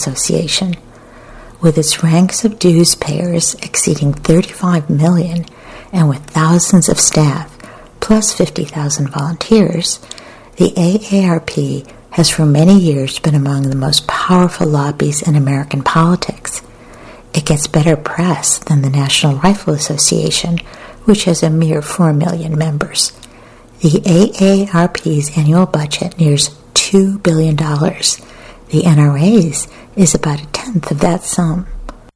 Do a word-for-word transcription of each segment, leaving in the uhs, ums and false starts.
Association. With its ranks of dues payers exceeding thirty-five million and with thousands of staff, plus fifty thousand volunteers, the A A R P has for many years been among the most powerful lobbies in American politics. It gets better press than the National Rifle Association, which has a mere four million members. The A A R P's annual budget nears two billion dollars. The N R A's is about a tenth of that sum.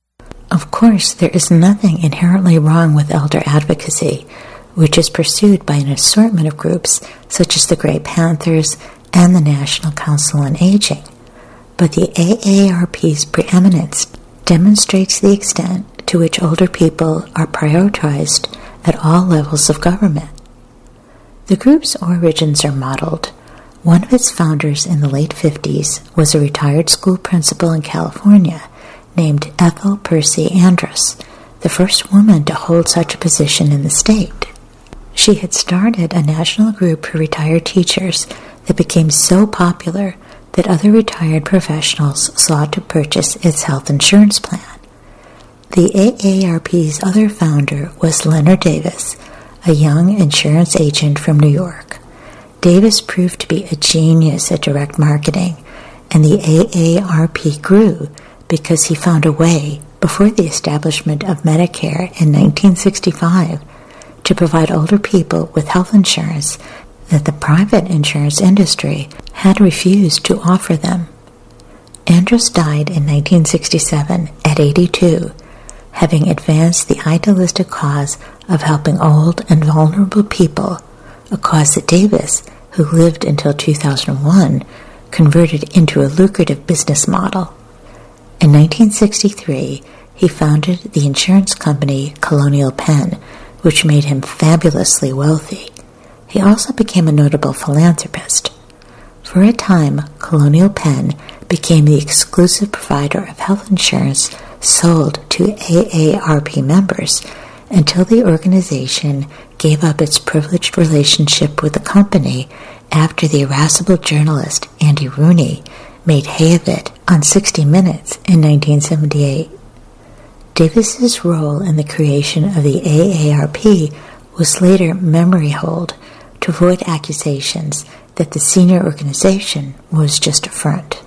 Of course, there is nothing inherently wrong with elder advocacy, which is pursued by an assortment of groups such as the Grey Panthers and the National Council on Aging. But the A A R P's preeminence demonstrates the extent to which older people are prioritized at all levels of government. The group's origins are modeled. One of its founders in the late fifties was a retired school principal in California named Ethel Percy Andrus, the first woman to hold such a position in the state. She had started a national group for retired teachers that became so popular that other retired professionals sought to purchase its health insurance plan. The A A R P's other founder was Leonard Davis, a young insurance agent from New York. Davis proved to be a genius at direct marketing, and the A A R P grew because he found a way, before the establishment of Medicare in nineteen sixty-five, to provide older people with health insurance that the private insurance industry had refused to offer them. Andrus died in nineteen sixty-seven at eighty-two, having advanced the idealistic cause of helping old and vulnerable people, a cause that Davis, who lived until two thousand one, converted into a lucrative business model. In nineteen sixty-three, he founded the insurance company Colonial Penn, which made him fabulously wealthy. He also became a notable philanthropist. For a time, Colonial Penn became the exclusive provider of health insurance sold to A A R P members until the organization gave up its privileged relationship with the company after the irascible journalist Andy Rooney made hay of it on sixty minutes in nineteen seventy-eight. Davis's role in the creation of the A A R P was later memory hold to avoid accusations that the senior organization was just a front.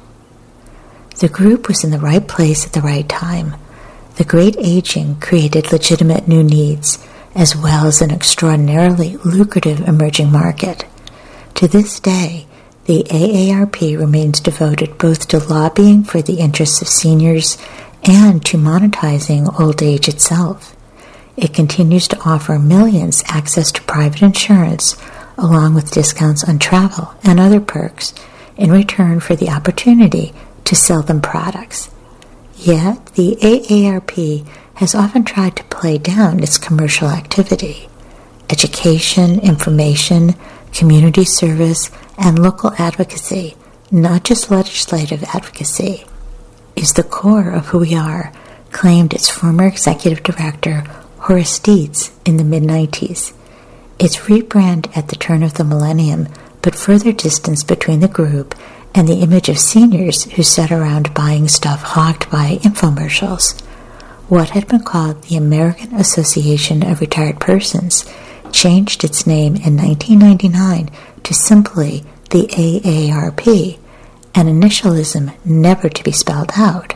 The group was in the right place at the right time. The great aging created legitimate new needs, as well as an extraordinarily lucrative emerging market. To this day, the A A R P remains devoted both to lobbying for the interests of seniors and to monetizing old age itself. It continues to offer millions access to private insurance, along with discounts on travel and other perks, in return for the opportunity to sell them products. Yet, the A A R P has often tried to play down its commercial activity. Education, information, community service, and local advocacy, not just legislative advocacy, is the core of who we are, claimed its former executive director, Horace Dietz, in the mid nineties. Its rebrand at the turn of the millennium put further distance between the group and the image of seniors who sat around buying stuff hawked by infomercials. What had been called the American Association of Retired Persons changed its name in nineteen ninety-nine to simply the A A R P, an initialism never to be spelled out.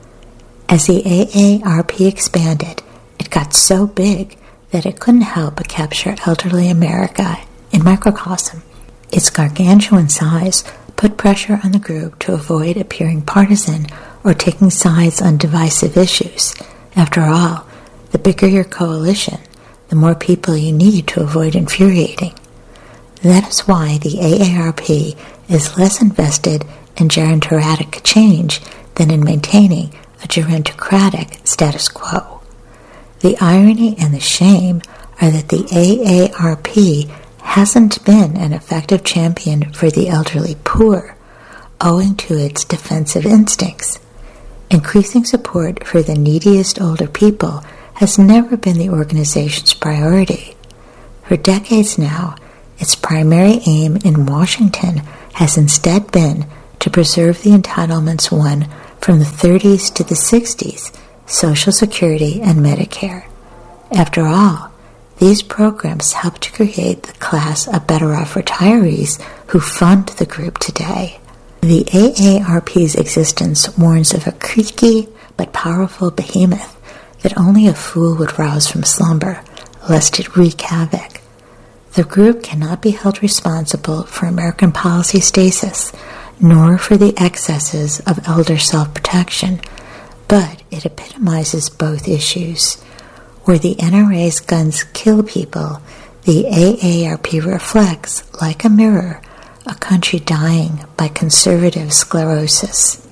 As the A A R P expanded, it got so big that it couldn't help but capture elderly America in microcosm. Its gargantuan size put pressure on the group to avoid appearing partisan or taking sides on divisive issues. After all, the bigger your coalition, the more people you need to avoid infuriating. That is why the A A R P is less invested in gerontocratic change than in maintaining a gerontocratic status quo. The irony and the shame are that the A A R P hasn't been an effective champion for the elderly poor, owing to its defensive instincts. Increasing support for the neediest older people has never been the organization's priority. For decades now, its primary aim in Washington has instead been to preserve the entitlements won from the thirties to the sixties, Social Security and Medicare. After all, these programs helped to create the class of better-off retirees who fund the group today. The A A R P's existence warns of a creaky but powerful behemoth that only a fool would rouse from slumber, lest it wreak havoc. The group cannot be held responsible for American policy stasis, nor for the excesses of elder self-protection, but it epitomizes both issues. Where the N R A's guns kill people, the A A R P reflects, like a mirror, a country dying by conservative sclerosis.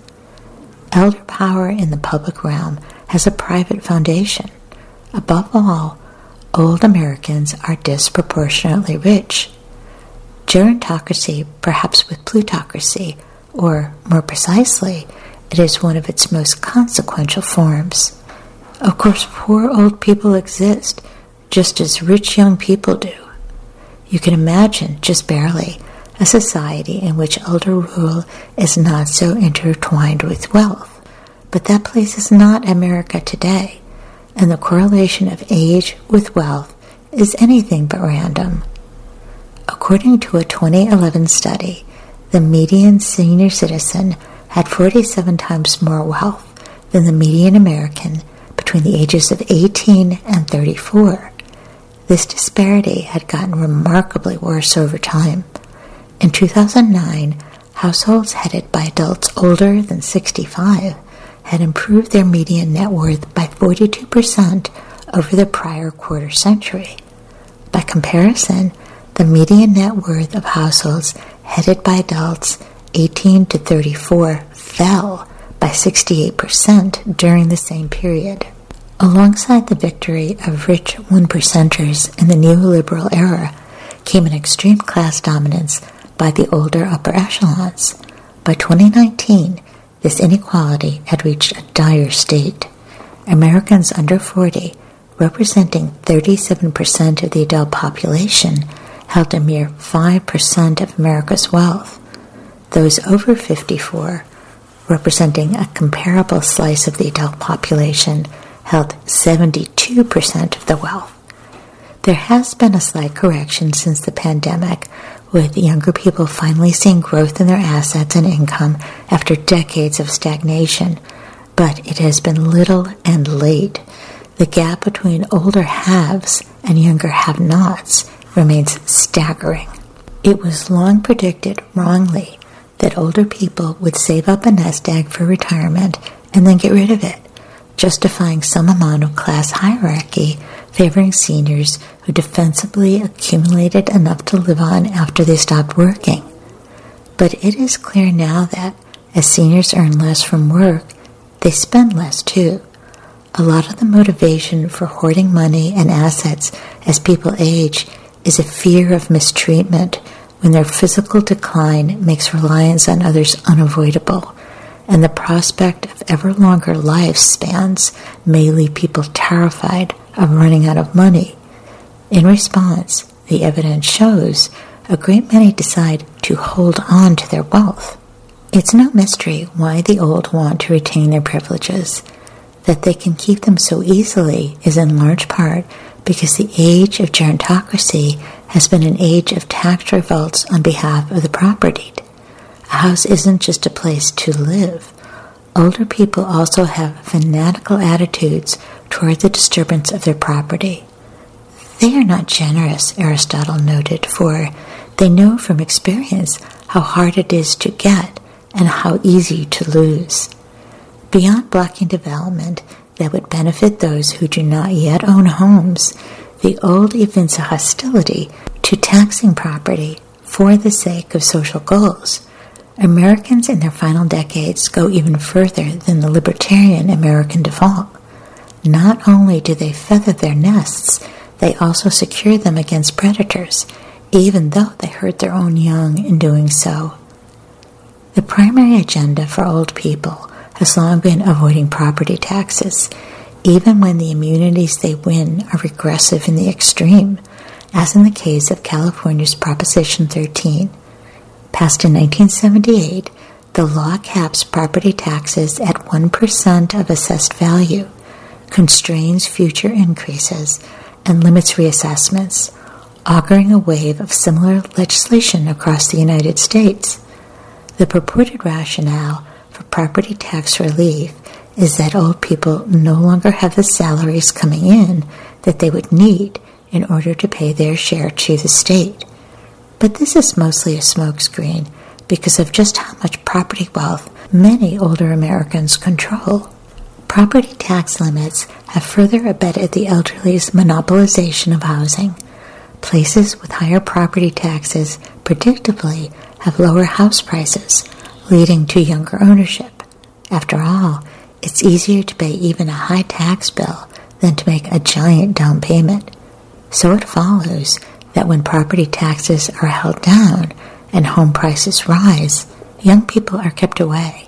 Elder power in the public realm has a private foundation. Above all, old Americans are disproportionately rich. Gerontocracy, perhaps with plutocracy, or, more precisely, it is one of its most consequential forms. Of course, poor old people exist, just as rich young people do. You can imagine, just barely, a society in which elder rule is not so intertwined with wealth. But that place is not America today, and the correlation of age with wealth is anything but random. According to a twenty eleven study, the median senior citizen had forty-seven times more wealth than the median American between the ages of eighteen and thirty-four. This disparity had gotten remarkably worse over time. In two thousand nine, households headed by adults older than sixty-five had improved their median net worth by forty-two percent over the prior quarter century. By comparison, the median net worth of households headed by adults eighteen to thirty-four fell by sixty-eight percent during the same period. Alongside the victory of rich one-percenters in the neoliberal era came an extreme class dominance by the older upper echelons. By twenty nineteen, this inequality had reached a dire state. Americans under forty, representing thirty-seven percent of the adult population, held a mere five percent of America's wealth. Those over fifty-four, representing a comparable slice of the adult population, held seventy-two percent of the wealth. There has been a slight correction since the pandemic, with younger people finally seeing growth in their assets and income after decades of stagnation, but it has been little and late. The gap between older haves and younger have-nots remains staggering. It was long predicted, wrongly, that older people would save up a nest egg for retirement and then get rid of it, justifying some amount of class hierarchy favoring seniors who defensively accumulated enough to live on after they stopped working. But it is clear now that, as seniors earn less from work, they spend less too. A lot of the motivation for hoarding money and assets as people age is a fear of mistreatment when their physical decline makes reliance on others unavoidable, and the prospect of ever longer lifespans may leave people terrified of running out of money. In response, the evidence shows a great many decide to hold on to their wealth. It's no mystery why the old want to retain their privileges. That they can keep them so easily is in large part because the age of gerontocracy has been an age of tax revolts on behalf of the propertied. A house isn't just a place to live. Older people also have fanatical attitudes toward the disturbance of their property. They are not generous, Aristotle noted, for they know from experience how hard it is to get and how easy to lose. Beyond blocking development that would benefit those who do not yet own homes, the old evince a hostility to taxing property for the sake of social goals. Americans in their final decades go even further than the libertarian American default. Not only do they feather their nests, they also secure them against predators, even though they hurt their own young in doing so. The primary agenda for old people has long been avoiding property taxes, even when the immunities they win are regressive in the extreme, as in the case of California's Proposition thirteen. Passed in nineteen seventy-eight, The law caps property taxes at one percent of assessed value, constrains future increases, and limits reassessments, auguring a wave of similar legislation across the United States. The purported rationale for property tax relief is that old people no longer have the salaries coming in that they would need in order to pay their share to the state. But this is mostly a smokescreen because of just how much property wealth many older Americans control. Property tax limits have further abetted the elderly's monopolization of housing. Places with higher property taxes predictably have lower house prices, leading to younger ownership. After all, it's easier to pay even a high tax bill than to make a giant down payment. So it follows that when property taxes are held down and home prices rise, young people are kept away.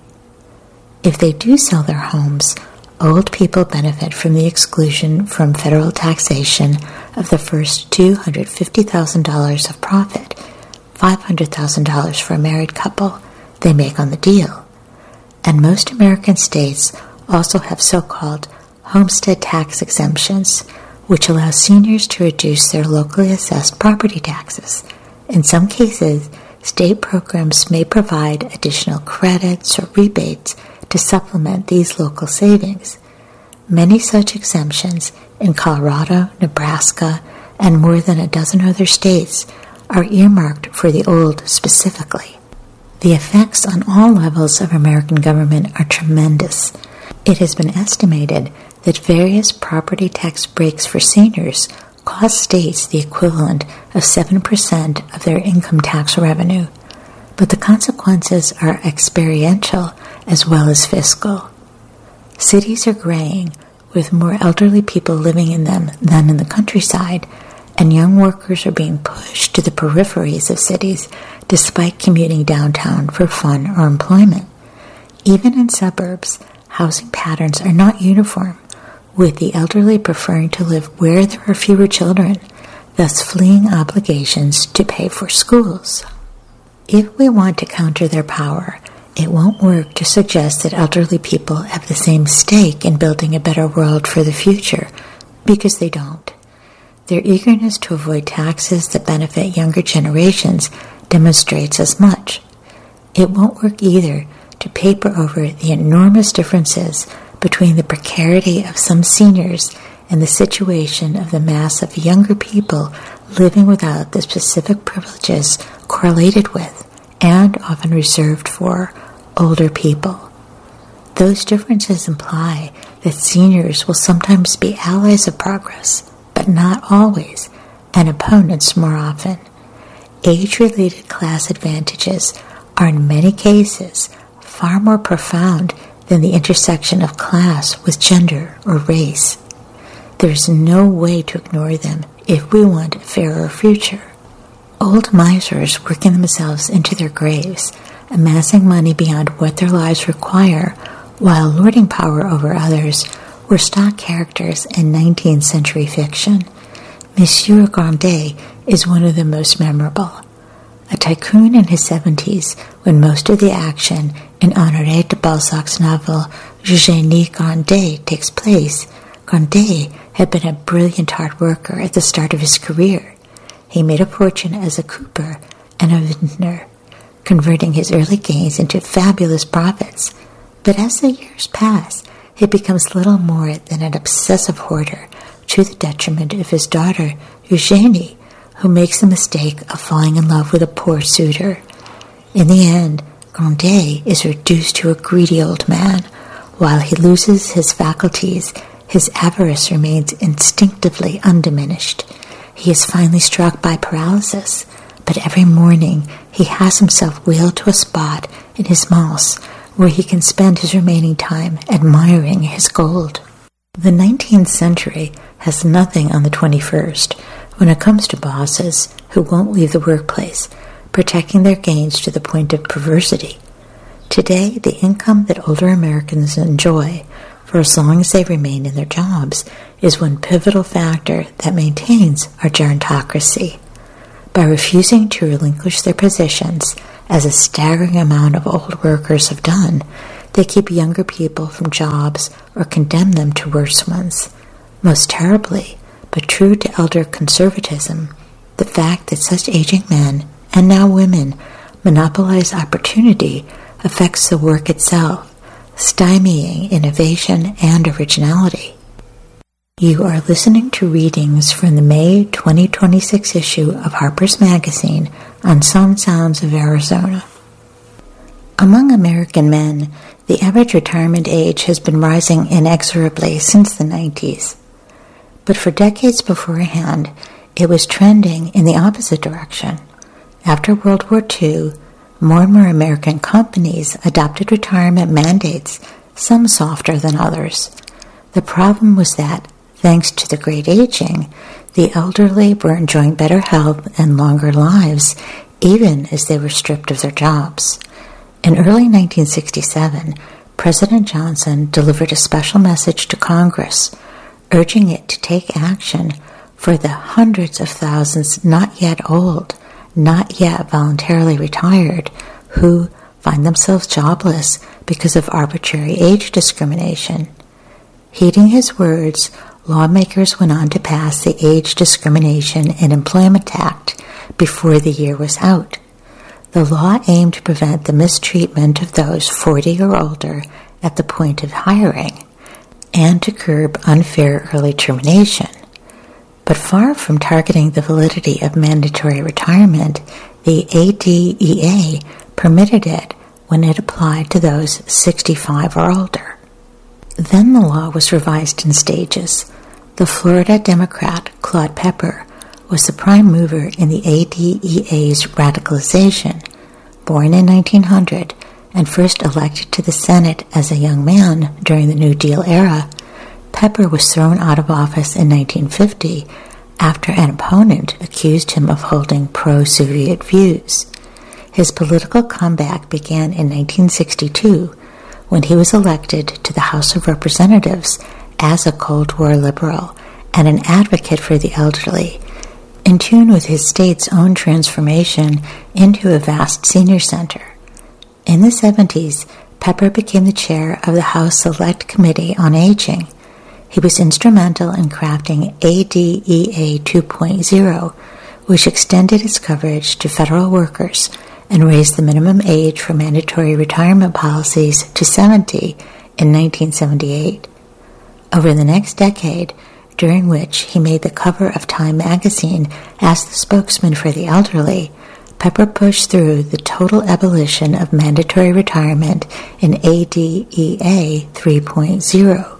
If they do sell their homes, old people benefit from the exclusion from federal taxation of the first two hundred fifty thousand dollars of profit, five hundred thousand dollars for a married couple, they make on the deal. And most American states also have so-called homestead tax exemptions, which allow seniors to reduce their locally assessed property taxes. In some cases, state programs may provide additional credits or rebates to supplement these local savings. Many such exemptions in Colorado, Nebraska, and more than a dozen other states are earmarked for the old specifically. The effects on all levels of American government are tremendous. It has been estimated that various property tax breaks for seniors cost states the equivalent of seven percent of their income tax revenue. But the consequences are experiential as well as fiscal. Cities are graying, with more elderly people living in them than in the countryside, and young workers are being pushed to the peripheries of cities despite commuting downtown for fun or employment. Even in suburbs, housing patterns are not uniform, with the elderly preferring to live where there are fewer children, thus fleeing obligations to pay for schools. If we want to counter their power, it won't work to suggest that elderly people have the same stake in building a better world for the future, because they don't. Their eagerness to avoid taxes that benefit younger generations demonstrates as much. It won't work either to paper over the enormous differences between the precarity of some seniors and the situation of the mass of younger people living without the specific privileges correlated with and often reserved for older people. Those differences imply that seniors will sometimes be allies of progress, but not always, and opponents more often. Age-related class advantages are in many cases far more profound than the intersection of class with gender or race. There is no way to ignore them if we want a fairer future. Old misers working themselves into their graves, amassing money beyond what their lives require, while lording power over others, were stock characters in nineteenth century fiction. Monsieur Grandet is one of the most memorable. A tycoon in his seventies, when most of the action in Honoré de Balzac's novel Eugénie Grandet takes place, Grandet had been a brilliant hard worker at the start of his career. He made a fortune as a cooper and a vintner, converting his early gains into fabulous profits. But as the years pass, he becomes little more than an obsessive hoarder, to the detriment of his daughter, Eugénie, who makes the mistake of falling in love with a poor suitor. In the end, Grandet is reduced to a greedy old man. While he loses his faculties, his avarice remains instinctively undiminished. He is finally struck by paralysis, but every morning he has himself wheeled to a spot in his mouse where he can spend his remaining time admiring his gold. The nineteenth century has nothing on the twenty-first when it comes to bosses who won't leave the workplace, protecting their gains to the point of perversity. Today, the income that older Americans enjoy, for as long as they remain in their jobs, is one pivotal factor that maintains our gerontocracy. By refusing to relinquish their positions as a staggering amount of old workers have done, they keep younger people from jobs or condemn them to worse ones. Most terribly, but true to elder conservatism, the fact that such aging men, and now women, monopolize opportunity affects the work itself, stymieing innovation and originality. You are listening to readings from the May twenty twenty-six issue of Harper's Magazine on Some Sounds of Arizona. Among American men, the average retirement age has been rising inexorably since the nineties. But for decades beforehand, it was trending in the opposite direction. After World War Two, more and more American companies adopted retirement mandates, some softer than others. The problem was that, thanks to the great aging, the elderly were enjoying better health and longer lives, even as they were stripped of their jobs. In early nineteen sixty-seven, President Johnson delivered a special message to Congress, urging it to take action for the hundreds of thousands not yet old, not yet voluntarily retired, who find themselves jobless because of arbitrary age discrimination. Heeding his words, lawmakers went on to pass the Age Discrimination in Employment Act before the year was out. The law aimed to prevent the mistreatment of those forty or older at the point of hiring and to curb unfair early termination. But far from targeting the validity of mandatory retirement, the A D E A permitted it when it applied to those sixty-five or older. Then the law was revised in stages. The Florida Democrat Claude Pepper was the prime mover in the A D E A's radicalization. Born in nineteen hundred and first elected to the Senate as a young man during the New Deal era, Pepper was thrown out of office in nineteen fifty after an opponent accused him of holding pro-Soviet views. His political comeback began in nineteen sixty-two when he was elected to the House of Representatives as a Cold War liberal and an advocate for the elderly, in tune with his state's own transformation into a vast senior center. In the seventies, Pepper became the chair of the House Select Committee on Aging. He was instrumental in crafting A D E A two point oh, which extended its coverage to federal workers and raised the minimum age for mandatory retirement policies to seventy in nineteen seventy-eight. Over the next decade, during which he made the cover of Time magazine as the spokesman for the elderly, Pepper pushed through the total abolition of mandatory retirement in A D E A three point oh.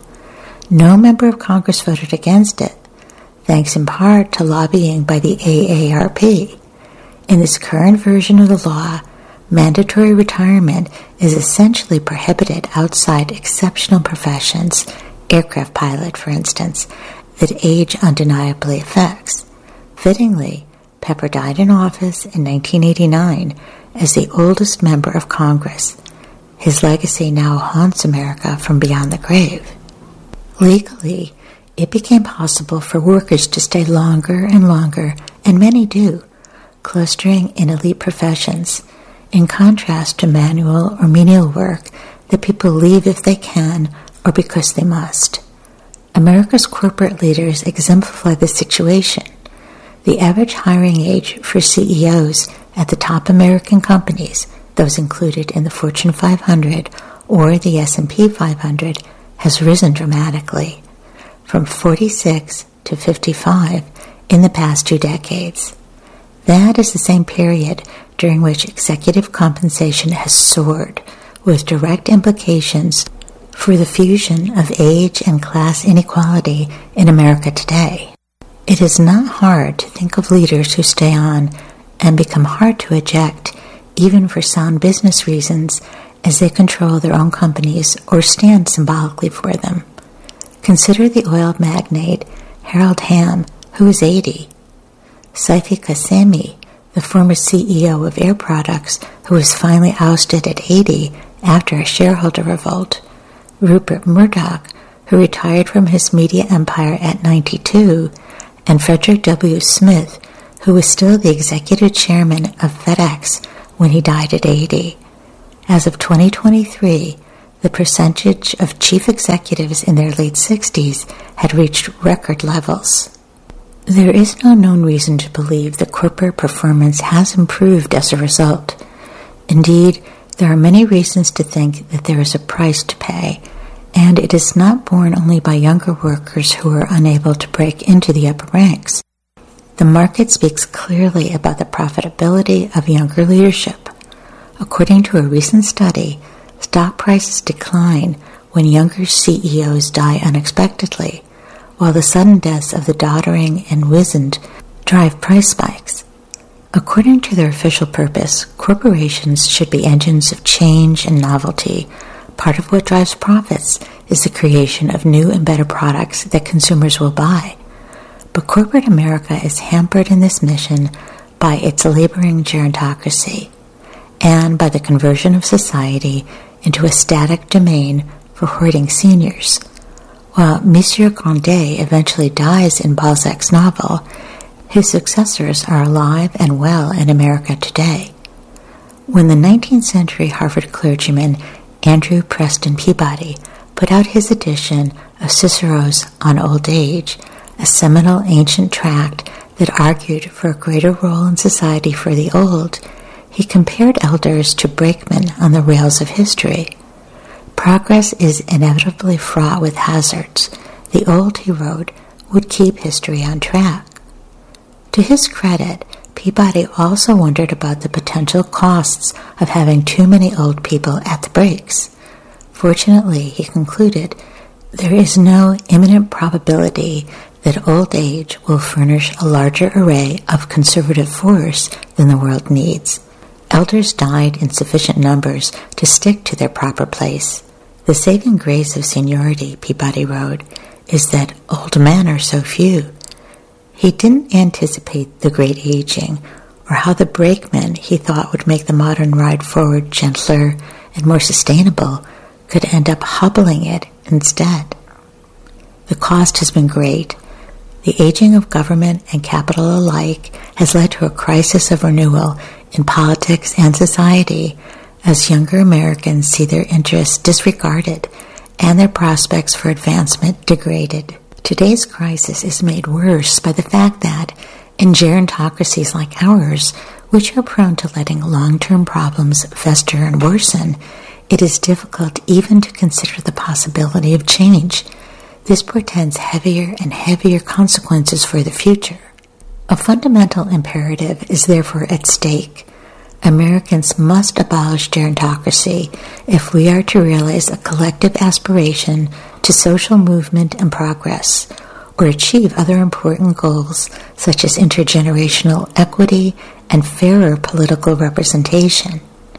No member of Congress voted against it, thanks in part to lobbying by the A A R P. In this current version of the law, mandatory retirement is essentially prohibited outside exceptional professions, aircraft pilot, for instance, that age undeniably affects. Fittingly, Pepper died in office in nineteen eighty-nine as the oldest member of Congress. His legacy now haunts America from beyond the grave. Legally, it became possible for workers to stay longer and longer, and many do, clustering in elite professions, in contrast to manual or menial work that people leave if they can or because they must. America's corporate leaders exemplify this situation. The average hiring age for C E Os at the top American companies, those included in the Fortune five hundred or the S and P five hundred, has risen dramatically, from forty-six to fifty-five in the past two decades. That is the same period during which executive compensation has soared, with direct implications for the fusion of age and class inequality in America today. It is not hard to think of leaders who stay on and become hard to eject, even for sound business reasons, as they control their own companies or stand symbolically for them. Consider the oil magnate Harold Hamm, who is eighty. Seifi Qassemi, the former C E O of Air Products, who was finally ousted at eighty after a shareholder revolt. Rupert Murdoch, who retired from his media empire at ninety-two, and Frederick W. Smith, who was still the executive chairman of FedEx when he died at eighty. As of twenty twenty-three, the percentage of chief executives in their late sixties had reached record levels. There is no known reason to believe that corporate performance has improved as a result. Indeed, there are many reasons to think that there is a price to pay, and it is not borne only by younger workers who are unable to break into the upper ranks. The market speaks clearly about the profitability of younger leadership. According to a recent study, stock prices decline when younger C E Os die unexpectedly, while the sudden deaths of the doddering and wizened drive price spikes. According to their official purpose, corporations should be engines of change and novelty. Part of what drives profits is the creation of new and better products that consumers will buy. But corporate America is hampered in this mission by its laboring gerontocracy and by the conversion of society into a static domain for hoarding seniors. While Monsieur Grandet eventually dies in Balzac's novel, his successors are alive and well in America today. When the nineteenth century Harvard clergyman Andrew Preston Peabody put out his edition of Cicero's On Old Age, a seminal ancient tract that argued for a greater role in society for the old, he compared elders to brakemen on the rails of history. Progress is inevitably fraught with hazards. The old, he wrote, would keep history on track. To his credit, Peabody also wondered about the potential costs of having too many old people at the brakes. Fortunately, he concluded, there is no imminent probability that old age will furnish a larger array of conservative force than the world needs. Elders died in sufficient numbers to stick to their proper place. The saving grace of seniority, Peabody wrote, is that old men are so few. He didn't anticipate the great aging, or how the brakemen he thought would make the modern ride forward gentler and more sustainable could end up hobbling it instead. The cost has been great. The aging of government and capital alike has led to a crisis of renewal in politics and society as younger Americans see their interests disregarded and their prospects for advancement degraded. Today's crisis is made worse by the fact that, in gerontocracies like ours, which are prone to letting long-term problems fester and worsen, it is difficult even to consider the possibility of change. This portends heavier and heavier consequences for the future. A fundamental imperative is therefore at stake. Americans must abolish gerontocracy if we are to realize a collective aspiration to social movement and progress, or achieve other important goals such as intergenerational equity and fairer political representation.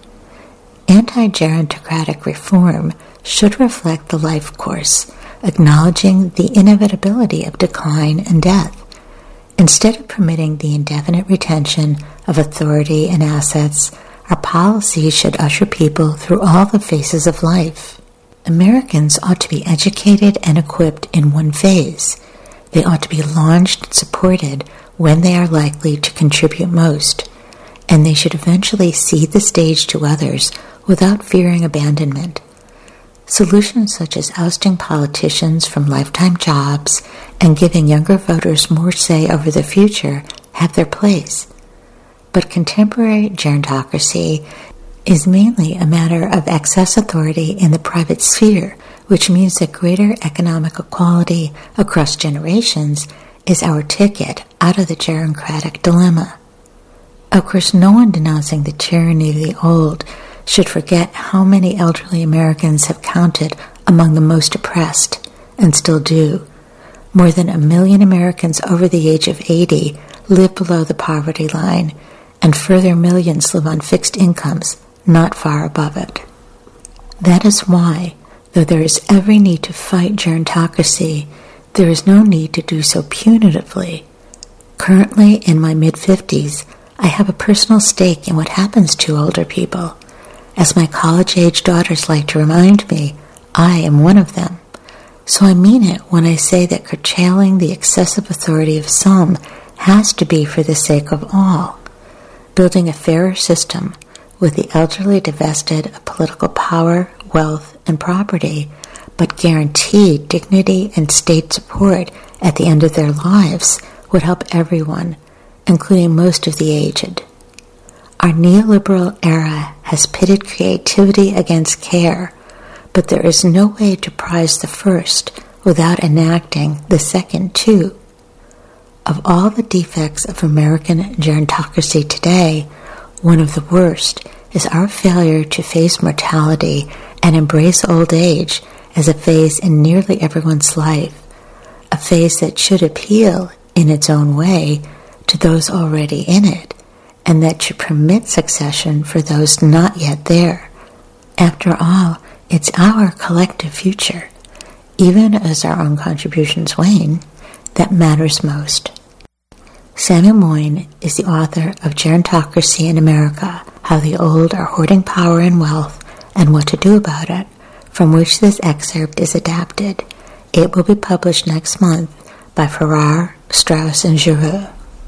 Anti-gerontocratic reform should reflect the life course, acknowledging the inevitability of decline and death. Instead of permitting the indefinite retention of authority and assets, our policies should usher people through all the phases of life. Americans ought to be educated and equipped in one phase. They ought to be launched and supported when they are likely to contribute most, and they should eventually cede the stage to others without fearing abandonment. Solutions such as ousting politicians from lifetime jobs and giving younger voters more say over the future have their place. But contemporary gerontocracy is mainly a matter of excess authority in the private sphere, which means that greater economic equality across generations is our ticket out of the gerontocratic dilemma. Of course, no one denouncing the tyranny of the old should forget how many elderly Americans have counted among the most oppressed, and still do. More than a million Americans over the age of eighty live below the poverty line, and further millions live on fixed incomes not far above it. That is why, though there is every need to fight gerontocracy, there is no need to do so punitively. Currently, in my mid-fifties, I have a personal stake in what happens to older people. As my college-age daughters like to remind me, I am one of them. So I mean it when I say that curtailing the excessive authority of some has to be for the sake of all. Building a fairer system with the elderly divested of political power, wealth, and property, but guaranteed dignity and state support at the end of their lives would help everyone, including most of the aged. Our neoliberal era has pitted creativity against care, but there is no way to prize the first without enacting the second too. Of all the defects of American gerontocracy today, one of the worst is our failure to face mortality and embrace old age as a phase in nearly everyone's life, a phase that should appeal in its own way to those already in it, and that should permit succession for those not yet there. After all, it's our collective future, even as our own contributions wane, that matters most. Samuel Moyn is the author of Gerontocracy in America, How the Old Are Hoarding Power and Wealth and What to Do About It, from which this excerpt is adapted. It will be published next month by Farrar, Straus, and Giroux.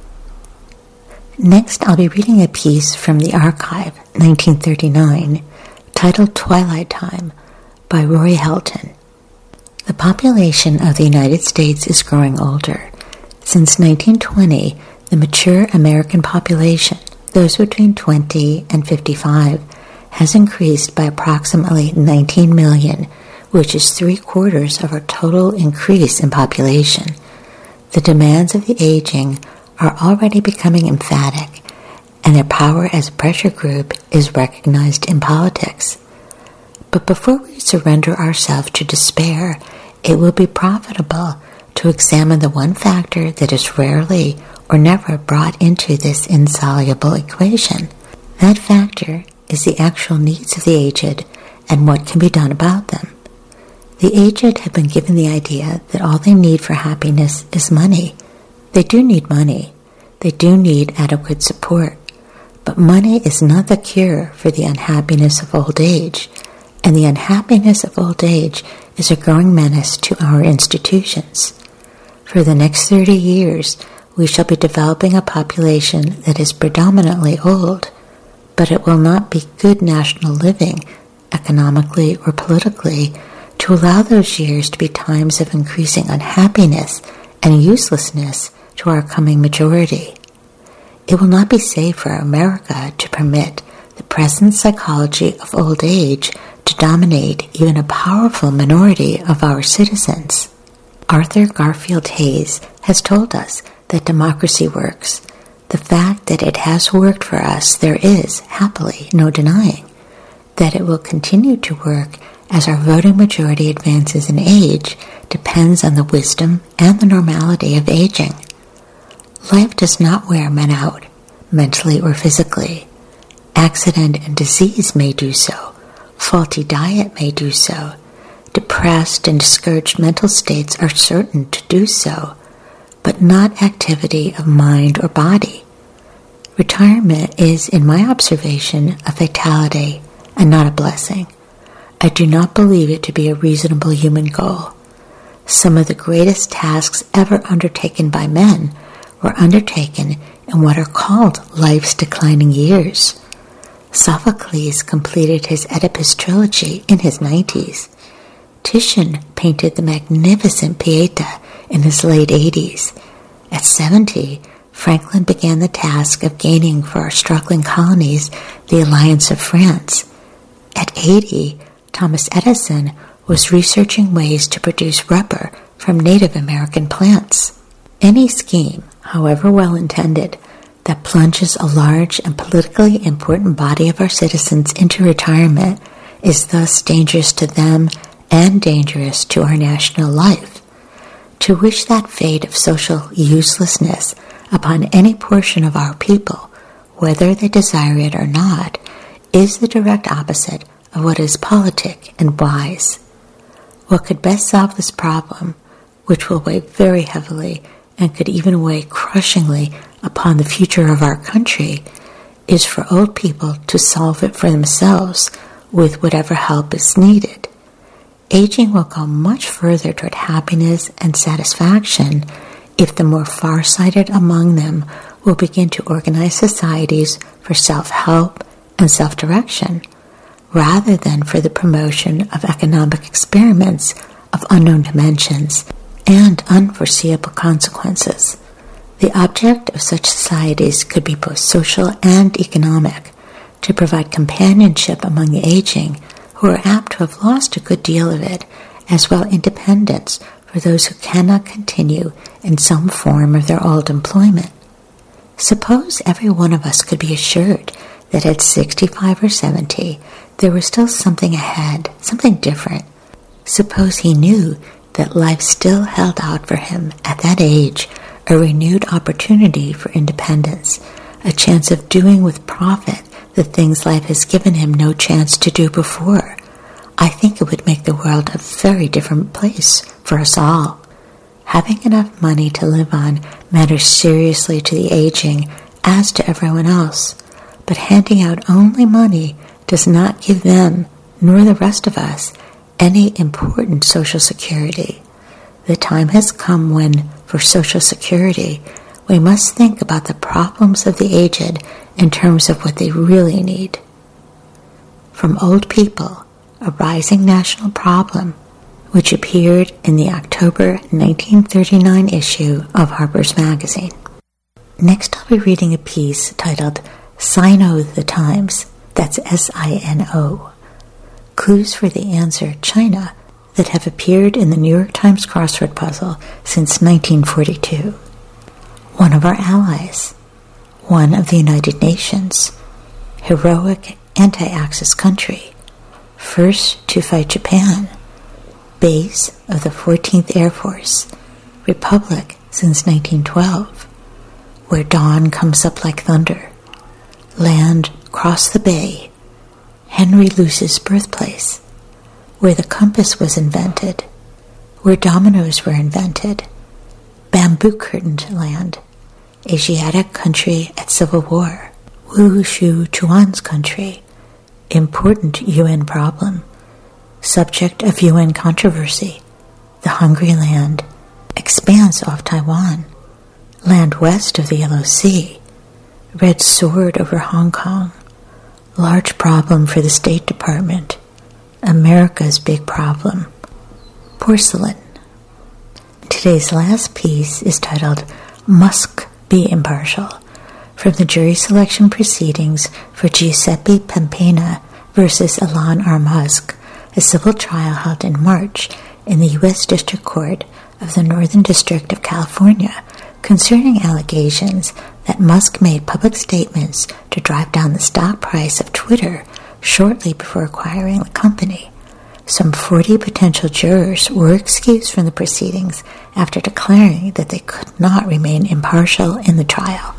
Next, I'll be reading a piece from the Archive, nineteen thirty-nine, titled Twilight Time, by Rory Helton. The population of the United States is growing older. Since nineteen twenty, the mature American population, those between twenty and fifty-five, has increased by approximately nineteen million, which is three-quarters of our total increase in population. The demands of the aging are already becoming emphatic, and their power as a pressure group is recognized in politics. But before we surrender ourselves to despair, it will be profitable to examine the one factor that is rarely or never brought into this insoluble equation. That factor is the actual needs of the aged and what can be done about them. The aged have been given the idea that all they need for happiness is money. They do need money. They do need adequate support. But money is not the cure for the unhappiness of old age, and the unhappiness of old age is a growing menace to our institutions. For the next thirty years, we shall be developing a population that is predominantly old, but it will not be good national living, economically or politically, to allow those years to be times of increasing unhappiness and uselessness to our coming majority. It will not be safe for America to permit the present psychology of old age to dominate even a powerful minority of our citizens. Arthur Garfield Hayes has told us that democracy works. The fact that it has worked for us there is, happily, no denying. That it will continue to work as our voting majority advances in age depends on the wisdom and the normality of aging. Life does not wear men out, mentally or physically. Accident and disease may do so. Faulty diet may do so. Depressed and discouraged mental states are certain to do so, but not activity of mind or body. Retirement is, in my observation, a fatality and not a blessing. I do not believe it to be a reasonable human goal. Some of the greatest tasks ever undertaken by men were undertaken in what are called life's declining years. Sophocles completed his Oedipus trilogy in his nineties. Titian painted the magnificent Pieta in his late eighties. At seventy, Franklin began the task of gaining for our struggling colonies the alliance of France. At eighty, Thomas Edison was researching ways to produce rubber from Native American plants. Any scheme, however well-intended, that plunges a large and politically important body of our citizens into retirement is thus dangerous to them and dangerous to our national life. To wish that fate of social uselessness upon any portion of our people, whether they desire it or not, is the direct opposite of what is politic and wise. What could best solve this problem, which will weigh very heavily and could even weigh crushingly upon the future of our country, is for old people to solve it for themselves with whatever help is needed. Aging will go much further toward happiness and satisfaction if the more far-sighted among them will begin to organize societies for self-help and self-direction, rather than for the promotion of economic experiments of unknown dimensions and unforeseeable consequences. The object of such societies could be both social and economic, to provide companionship among the aging who are apt to have lost a good deal of it, as well independence for those who cannot continue in some form of their old employment. Suppose every one of us could be assured that at sixty-five or seventy there was still something ahead, something different. Suppose he knew that life still held out for him at that age a renewed opportunity for independence, a chance of doing with profit the things life has given him no chance to do before. I think it would make the world a very different place for us all. Having enough money to live on matters seriously to the aging as to everyone else, but handing out only money does not give them, nor the rest of us, any important social security. The time has come when, for social security, we must think about the problems of the aged in terms of what they really need. From Old People, a rising national problem, which appeared in the October nineteen thirty-nine issue of Harper's Magazine. Next I'll be reading a piece titled Sino the Times, that's S I N O, Clues for the Answer, China, that have appeared in the New York Times crossword puzzle since nineteen forty-two. One of our allies, one of the United Nations, heroic anti-Axis country, first to fight Japan, base of the fourteenth Air Force, republic since nineteen twelve, where dawn comes up like thunder, land across the bay, Henry Luce's birthplace, where the compass was invented, where dominoes were invented, bamboo-curtained land, Asiatic country at civil war, Wu Shu Chuan's country, important U N problem, subject of U N controversy, the Hungry Land, expanse off Taiwan, land west of the Yellow Sea, red sword over Hong Kong, large problem for the State Department, America's big problem, porcelain. Today's last piece is titled Musk Be Impartial, from the jury selection proceedings for Giuseppe Pampena versus Elon R. Musk, a civil trial held in March in the U S District Court of the Northern District of California concerning allegations that Musk made public statements to drive down the stock price of Twitter shortly before acquiring the company. Some forty potential jurors were excused from the proceedings after declaring that they could not remain impartial in the trial.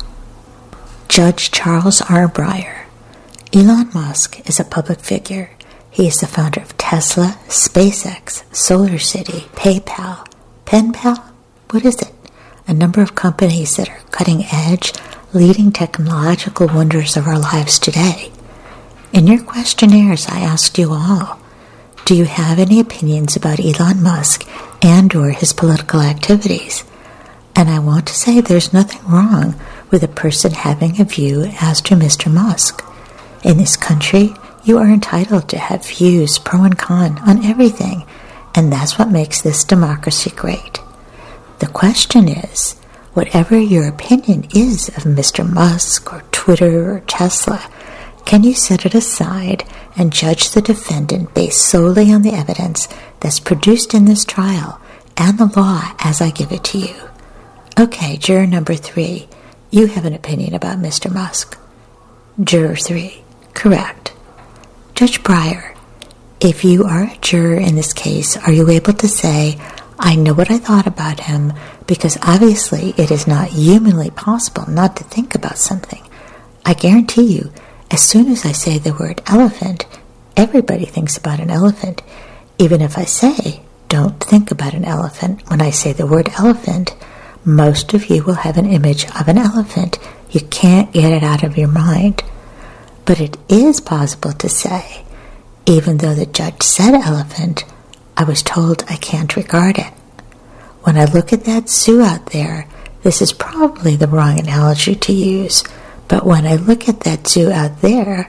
Judge Charles R. Breyer. Elon Musk is a public figure. He is the founder of Tesla, SpaceX, SolarCity, PayPal, PenPal. What is it? A number of companies that are cutting-edge, leading technological wonders of our lives today. In your questionnaires, I asked you all, do you have any opinions about Elon Musk and or his political activities? And I want to say there's nothing wrong with a person having a view as to Mister Musk. In this country, you are entitled to have views pro and con on everything, and that's what makes this democracy great. The question is, whatever your opinion is of Mister Musk or Twitter or Tesla, can you set it aside and judge the defendant based solely on the evidence that's produced in this trial and the law as I give it to you? Okay, juror number three, you have an opinion about Mister Musk. Juror three, correct. Judge Breyer, if you are a juror in this case, are you able to say, I know what I thought about him, because obviously it is not humanly possible not to think about something. I guarantee you, as soon as I say the word elephant, everybody thinks about an elephant. Even if I say, don't think about an elephant, when I say the word elephant, most of you will have an image of an elephant. You can't get it out of your mind. But it is possible to say, even though the judge said elephant, I was told I can't regard it. When I look at that zoo out there, this is probably the wrong analogy to use, but when I look at that zoo out there,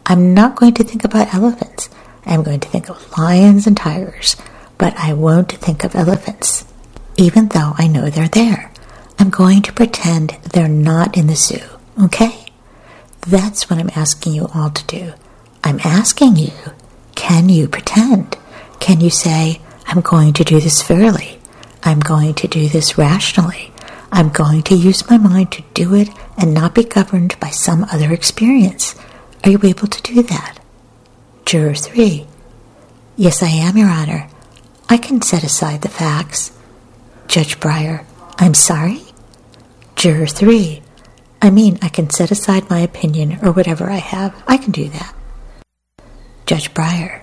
I'm not going to think about elephants. I'm going to think of lions and tigers, but I won't think of elephants, even though I know they're there. I'm going to pretend they're not in the zoo, okay? That's what I'm asking you all to do. I'm asking you, can you pretend? Can you say, I'm going to do this fairly? I'm going to do this rationally. I'm going to use my mind to do it and not be governed by some other experience. Are you able to do that? Juror three. Yes, I am, Your Honor. I can set aside the facts. Judge Breyer. I'm sorry? Juror three. I mean, I can set aside my opinion or whatever I have. I can do that. Judge Breyer.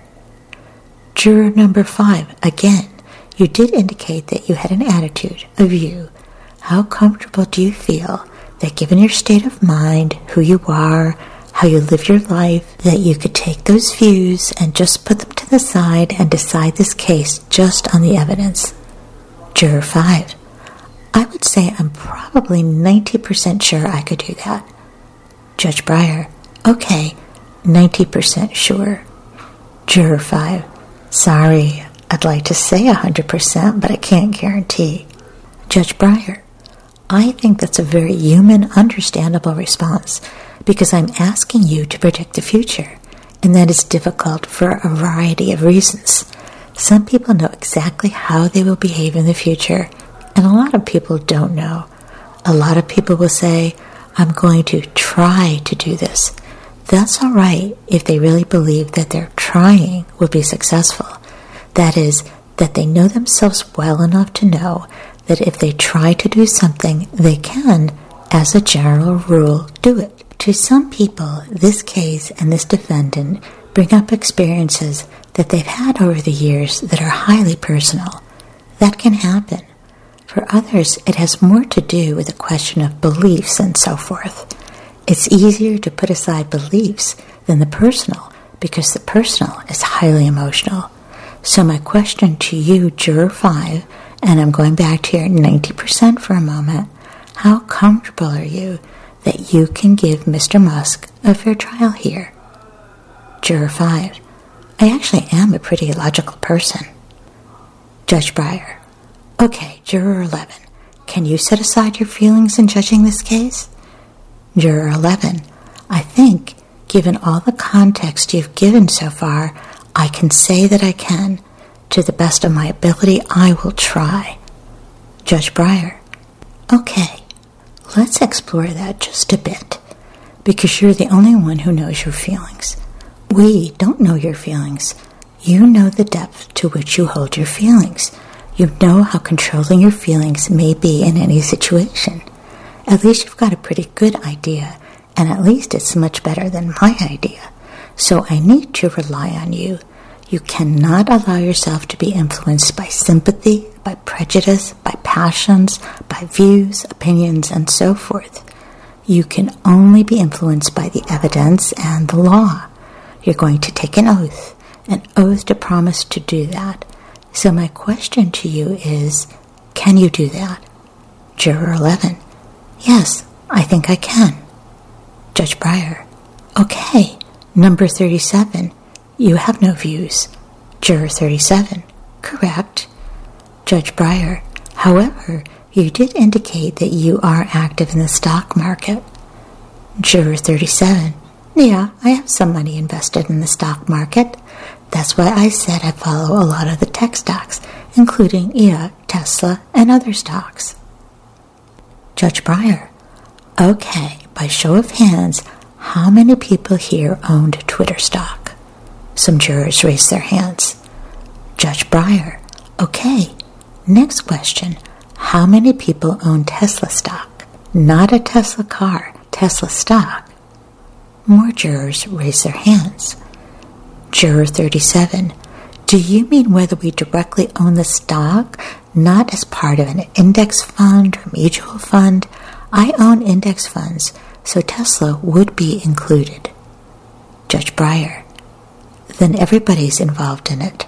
Juror number five. Again, you did indicate that you had an attitude, a view. How comfortable do you feel that given your state of mind, who you are, how you live your life, that you could take those views and just put them to the side and decide this case just on the evidence? Juror five. I would say I'm probably ninety percent sure I could do that. Judge Breyer. Okay, ninety percent sure. Juror five. Sorry, I'd like to say one hundred percent, but I can't guarantee. Judge Breyer. I think that's a very human, understandable response, because I'm asking you to predict the future, and that is difficult for a variety of reasons. Some people know exactly how they will behave in the future, and a lot of people don't know. A lot of people will say, I'm going to try to do this. That's all right if they really believe that their trying will be successful. That is, that they know themselves well enough to know that if they try to do something, they can, as a general rule, do it. To some people, this case and this defendant bring up experiences that they've had over the years that are highly personal. That can happen. For others, it has more to do with a question of beliefs and so forth. It's easier to put aside beliefs than the personal, because the personal is highly emotional. So my question to you, Juror five, and I'm going back to your ninety percent for a moment, how comfortable are you that you can give Mister Musk a fair trial here? Juror five. I actually am a pretty logical person. Judge Breyer. Okay, Juror eleven. Can you set aside your feelings in judging this case? Juror eleven. I think, given all the context you've given so far, I can say that I can. To the best of my ability, I will try. Judge Breyer. Okay, let's explore that just a bit, because you're the only one who knows your feelings. We don't know your feelings. You know the depth to which you hold your feelings. You know how controlling your feelings may be in any situation. At least you've got a pretty good idea, and at least it's much better than my idea. So I need to rely on you. You cannot allow yourself to be influenced by sympathy, by prejudice, by passions, by views, opinions, and so forth. You can only be influenced by the evidence and the law. You're going to take an oath, an oath to promise to do that. So my question to you is, can you do that? Juror eleven. Yes, I think I can. Judge Breyer. Okay, number thirty-seven. You have no views. Juror thirty-seven. Correct. Judge Breyer. However, you did indicate that you are active in the stock market. Juror thirty-seven. Yeah, I have some money invested in the stock market. That's why I said I follow a lot of the tech stocks, including, yeah, Tesla and other stocks. Judge Breyer. Okay, by show of hands, how many people here owned Twitter stock? Some jurors raised their hands. Judge Breyer. Okay, next question. How many people own Tesla stock? Not a Tesla car, Tesla stock. More jurors raised their hands. Juror thirty-seven. Do you mean whether we directly own the stock, not as part of an index fund or mutual fund? I own index funds, so Tesla would be included. Judge Breyer. Then everybody's involved in it.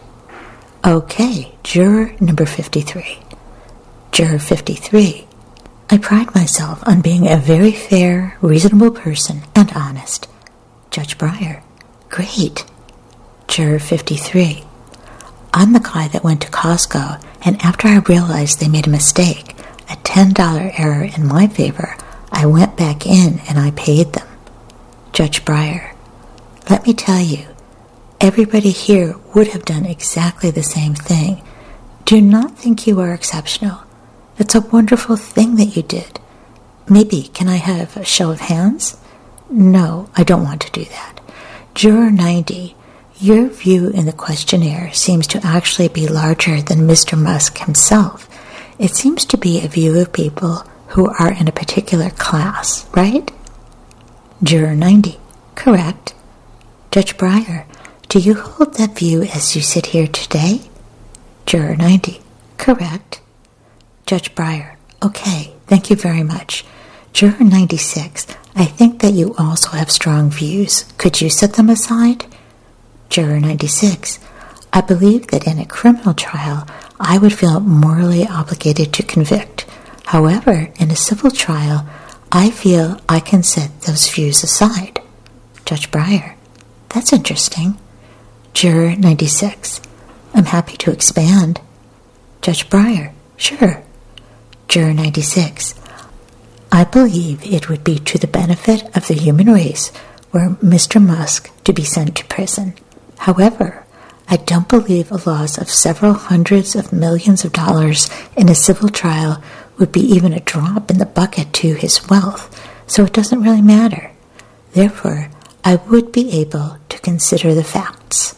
Okay, juror number fifty-three. Juror fifty-three. I pride myself on being a very fair, reasonable person and honest. Judge Breyer. great. Juror fifty-three. I'm the guy that went to Costco, and after I realized they made a mistake, a ten dollar error in my favor, I went back in and I paid them. Judge Breyer. Let me tell you, everybody here would have done exactly the same thing. Do not think you are exceptional. It's a wonderful thing that you did. Maybe, can I have a show of hands? No, I don't want to do that. Juror ninety, your view in the questionnaire seems to actually be larger than Mister Musk himself. It seems to be a view of people who are in a particular class, right? Juror ninety, correct. Judge Breyer, do you hold that view as you sit here today? Juror ninety, correct. Judge Breyer, okay, thank you very much. Juror ninety-six, I think that you also have strong views. Could you set them aside? Juror ninety-six, I believe that in a criminal trial, I would feel morally obligated to convict. However, in a civil trial, I feel I can set those views aside. Judge Breyer, that's interesting. Juror ninety-six, I'm happy to expand. Judge Breyer, sure. Juror ninety-six, I believe it would be to the benefit of the human race were Mister Musk to be sent to prison. However, I don't believe a loss of several hundreds of millions of dollars in a civil trial would be even a drop in the bucket to his wealth, so it doesn't really matter. Therefore, I would be able to consider the facts.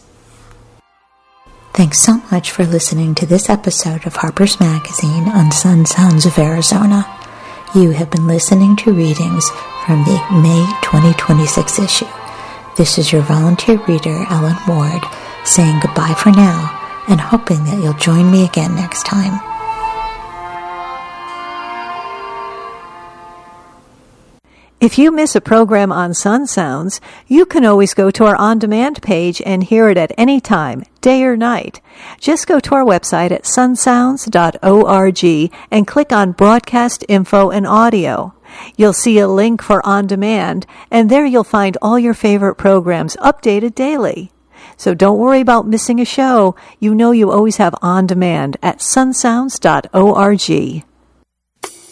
Thanks so much for listening to this episode of Harper's Magazine on Sun Sounds of Arizona. You have been listening to readings from the May twenty twenty-six issue. This is your volunteer reader, Ellen Ward, saying goodbye for now and hoping that you'll join me again next time. If you miss a program on Sun Sounds, you can always go to our on-demand page and hear it at any time, day or night. Just go to our website at sun sounds dot org and click on Broadcast Info and Audio. You'll see a link for on-demand, and there you'll find all your favorite programs updated daily. So don't worry about missing a show. You know you always have on-demand at sun sounds dot org.